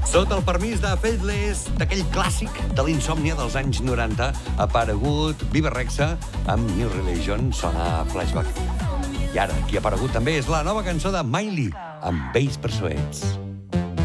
Sota el permís de Faithless, d'aquell clàssic de l'insòmnia dels anys 90, ha aparegut Viva Rexa amb New Religion, sona Flashback. I ara, qui ha aparegut també és la nova cançó de Miley, amb Bass Persuades.